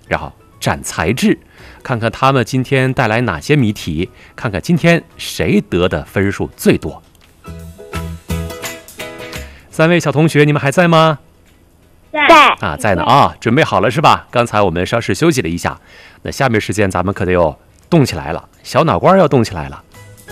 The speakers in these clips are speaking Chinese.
然后展才智，看看他们今天带来哪些谜题，看看今天谁得的分数最多。3位小同学，你们还在吗？在呢啊，准备好了是吧？刚才我们稍事休息了一下，那下面时间咱们可得有动起来了，小脑瓜要动起来了。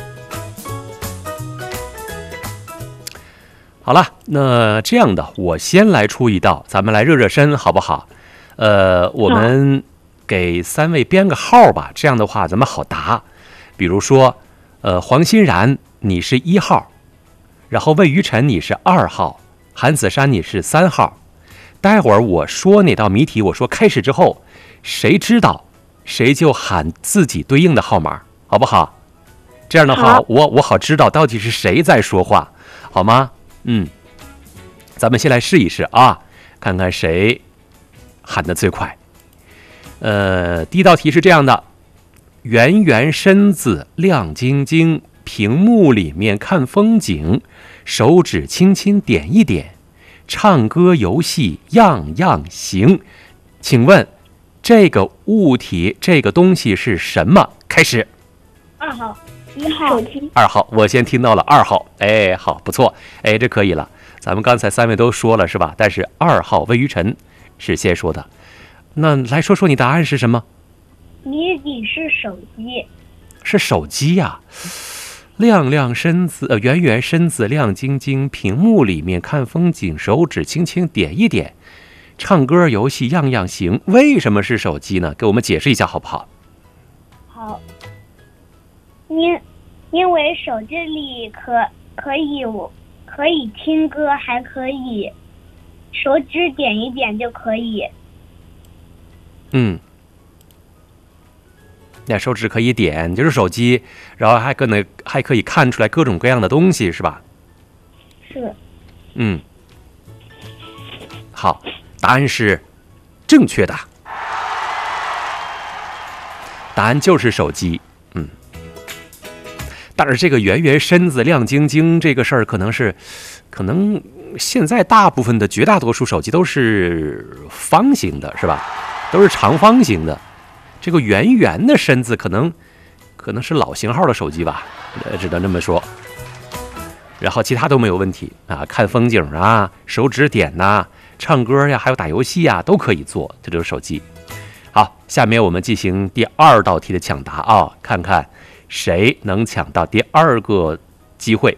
好了，那这样的，我先来出一道，咱们来热热身，好不好？我们给3位编个号吧，这样的话咱们好答。比如说，黄欣然你是1号，然后魏于晨你是2号，韩子珊你是3号。待会儿我说那道谜题，我说开始之后，谁知道谁就喊自己对应的号码，好不好？这样的话，我好知道到底是谁在说话，好吗？咱们先来试一试啊，看看谁喊得最快。第一道题是这样的：圆圆身子亮晶晶，屏幕里面看风景，手指轻轻点一点，唱歌游戏样样行。请问这个物体，这个东西是什么？开始。 2号，1号，手机。 2号，我先听到了2号。哎，好，不错，哎，这可以了。咱们刚才3位都说了是吧？但是2号魏于晨是先说的。那来说说你答案是什么？ 谜底是手机。 是手机呀。亮亮身子，圆圆身子亮晶晶，屏幕里面看风景，手指轻轻点一点，唱歌游戏样样行。为什么是手机呢？给我们解释一下好不好？ 好，因为手机里可以听歌，还可以手指点一点就可以。 那手指可以点，就是手机，然后还可以看出来各种各样的东西，是吧？ 是。 好，答案是正确的。答案就是手机。但是这个圆圆身子亮晶晶这个事儿，可能现在大部分的绝大多数手机都是方形的，是吧？都是长方形的。这个圆圆的身子可能是老型号的手机吧，只能这么说。然后其他都没有问题啊，看风景啊，手指点呐，唱歌呀，还有打游戏呀，都可以做，这就是手机。好，下面我们进行第2道题的抢答啊，看看谁能抢到第2个机会。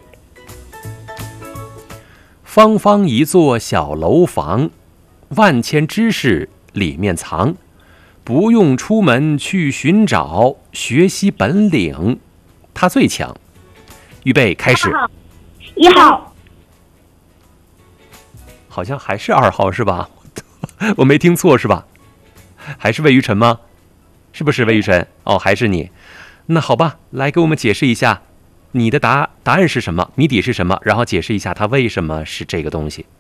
方方一座小楼房，万千知识里面藏，不用出门去寻找，学习本领他最强。预备开始。 1号。 好像还是2号是吧？我没听错是吧？还是魏于晨吗？是不是魏于晨？哦，还是你。那好吧，来给我们解释一下你的答案是什么，谜底是什么，然后解释一下它为什么是这个东西。